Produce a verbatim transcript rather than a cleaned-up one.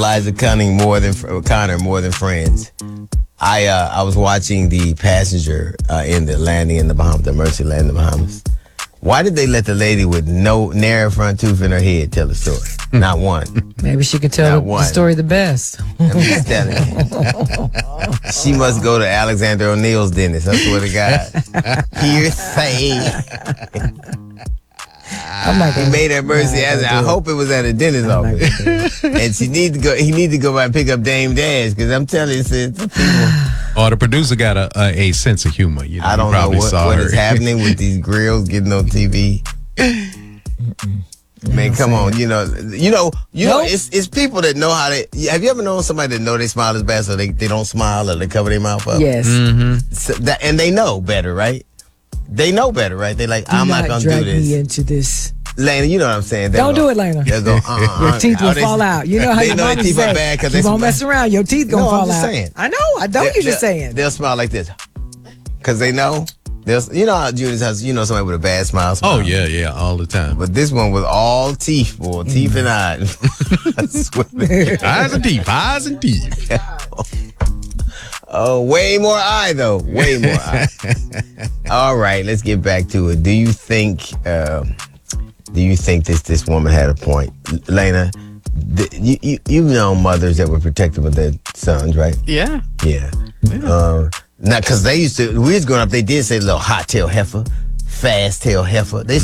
Eliza Cunning more than Connor more than friends. I uh, I was watching The Passenger uh, in the landing in the Bahamas, the Mercy landing in the Bahamas. Why did they let the lady with no narrow front tooth in her head tell the story? Not one. Maybe she could tell the, the story the best. I'm just telling you. She must go to Alexander O'Neill's dentist. I swear to God. Hearsay. Oh my God. He made her Mercy. I, I hope it was at a dentist office. And she need to go. He need to go by and pick up Dame Dash because I'm telling you, sis, people. Or the producer got a, a, a sense of humor. You know, I don't know what, what is happening with these grills getting on T V. Man, come on, you know, you know, you nope. know, it's it's people that know how to. Have you ever known somebody that know they smile is bad, so they, they don't smile or they cover their mouth up? Yes, mm-hmm. so that, and they know better, right? They know better, right? They like, do I'm not not gonna drag do this. Me into this. Lena, you know what I'm saying? They'll don't go, do it, Lena. They'll go, uh-uh, your teeth will oh, they, fall out. You know how your mama teeth say, are bad you won't mess around, your teeth gonna no, fall I'm just out. Saying. I know, I know you're just saying. They'll smile like this. Because they know. They'll, you know how Judas has, you know, somebody with a bad smile, smile. Oh, yeah, yeah, all the time. But this one was all teeth, boy. Mm. Teeth and eyes. Eyes and teeth, eyes and teeth. Oh, way more eye, though. Way more eye. All right, let's get back to it. Do you think, uh, do you think this, this woman had a point? Lena, the, you, you, you've known mothers that were protective of their sons, right? Yeah. Yeah. yeah. Uh, now, because they used to, we was growing up, they did say little hot tail heifer, fast tail heifer. They